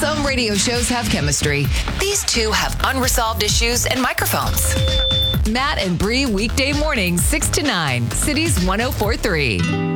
Some radio shows have chemistry. These two have unresolved issues and microphones. Matt and Bree, weekday mornings, 6 to 9, Cities 104.3.